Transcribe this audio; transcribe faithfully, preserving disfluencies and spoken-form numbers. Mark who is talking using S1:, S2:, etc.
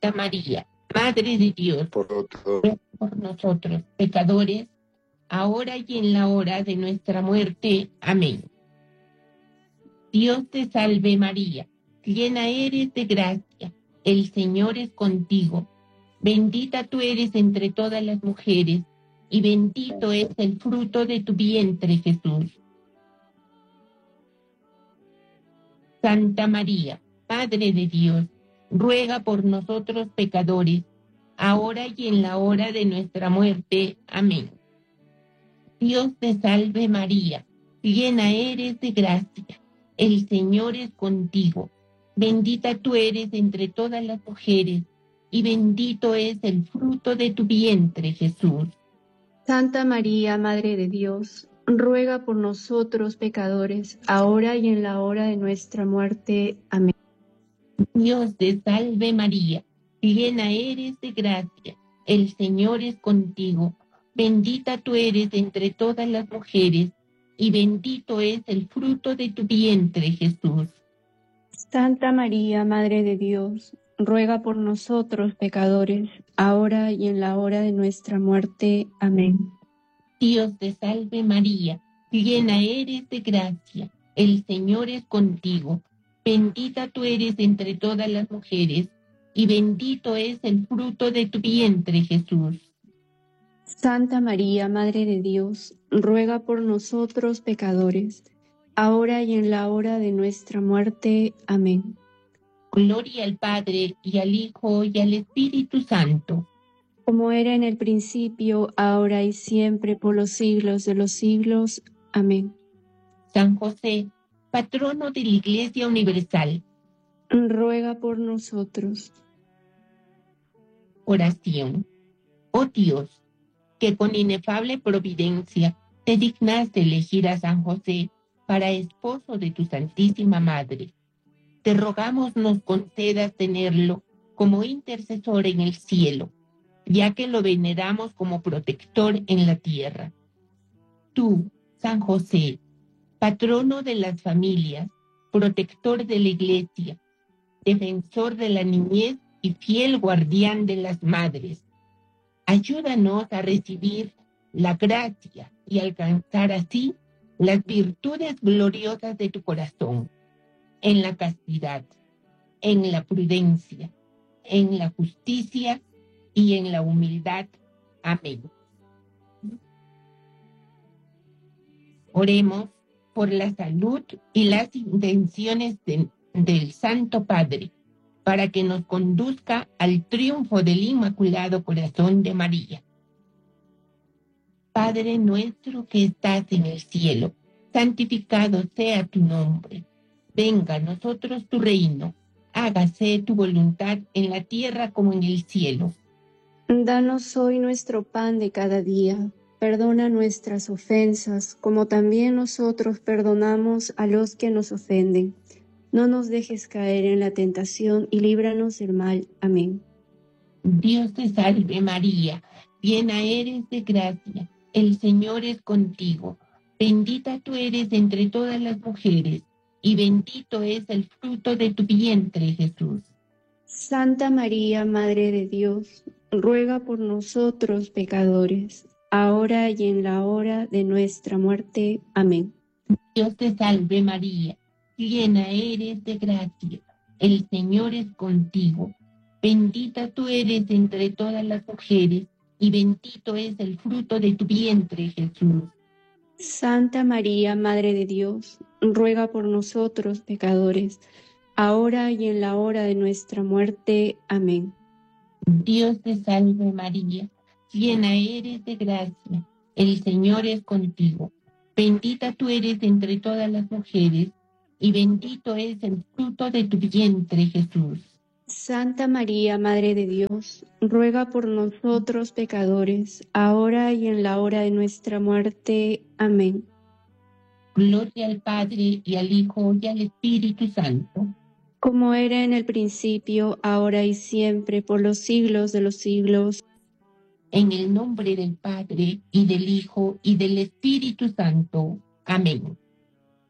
S1: Santa María, Madre de Dios,
S2: por nosotros,
S1: ruega por nosotros, pecadores, ahora y en la hora de nuestra muerte. Amén. Dios te salve María, llena eres de gracia, el Señor es contigo. Bendita tú eres entre todas las mujeres, y bendito es el fruto de tu vientre, Jesús. Santa María, Madre de Dios, ruega por nosotros pecadores, ahora y en la hora de nuestra muerte. Amén. Dios te salve María, llena eres de gracia, el Señor es contigo. Bendita tú eres entre todas las mujeres, y bendito es el fruto de tu vientre, Jesús.
S3: Santa María, Madre de Dios, ruega por nosotros pecadores, ahora y en la hora de nuestra muerte. Amén.
S1: Dios te salve María, llena eres de gracia, el Señor es contigo. Bendita tú eres entre todas las mujeres, y bendito es el fruto de tu vientre, Jesús.
S3: Santa María, Madre de Dios, ruega por nosotros pecadores, ahora y en la hora de nuestra muerte. Amén.
S1: Dios te salve María, llena eres de gracia, el Señor es contigo. Bendita tú eres entre todas las mujeres, y bendito es el fruto de tu vientre, Jesús.
S3: Santa María, Madre de Dios, ruega por nosotros pecadores, ahora y en la hora de nuestra muerte. Amén.
S1: Gloria al Padre, y al Hijo, y al Espíritu Santo.
S3: Como era en el principio, ahora y siempre, por los siglos de los siglos. Amén.
S1: San José, patrono de la Iglesia Universal,
S3: ruega por nosotros.
S1: Oración. Oh Dios, que con inefable providencia te dignaste elegir a San José para esposo de tu Santísima Madre, te rogamos nos concedas tenerlo como intercesor en el cielo, ya que lo veneramos como protector en la tierra. Tú, San José, patrono de las familias, protector de la Iglesia, defensor de la niñez y fiel guardián de las madres, ayúdanos a recibir la gracia y alcanzar así las virtudes gloriosas de tu corazón, en la castidad, en la prudencia, en la justicia y en la humildad. Amén. Oremos por la salud y las intenciones de, del Santo Padre, para que nos conduzca al triunfo del Inmaculado Corazón de María. Padre nuestro que estás en el cielo, santificado sea tu nombre. Venga a nosotros tu reino. Hágase tu voluntad en la tierra como en el cielo.
S3: Danos hoy nuestro pan de cada día. Perdona nuestras ofensas, como también nosotros perdonamos a los que nos ofenden. No nos dejes caer en la tentación y líbranos del mal. Amén.
S1: Dios te salve María, llena eres de gracia. El Señor es contigo. Bendita tú eres entre todas las mujeres, y bendito es el fruto de tu vientre, Jesús.
S3: Santa María, Madre de Dios, ruega por nosotros pecadores, ahora y en la hora de nuestra muerte. Amén.
S1: Dios te salve María, llena eres de gracia. El Señor es contigo. Bendita tú eres entre todas las mujeres, y bendito es el fruto de tu vientre, Jesús.
S3: Santa María, Madre de Dios, ruega por nosotros pecadores, ahora y en la hora de nuestra muerte. Amén.
S1: Dios te salve María, llena eres de gracia. El Señor es contigo. Bendita tú eres entre todas las mujeres, y bendito es el fruto de tu vientre, Jesús.
S3: Santa María, Madre de Dios, ruega por nosotros pecadores, ahora y en la hora de nuestra muerte. Amén.
S1: Gloria al Padre, y al Hijo, y al Espíritu Santo.
S3: Como era en el principio, ahora y siempre, por los siglos de los siglos.
S1: En el nombre del Padre, y del Hijo, y del Espíritu Santo. Amén.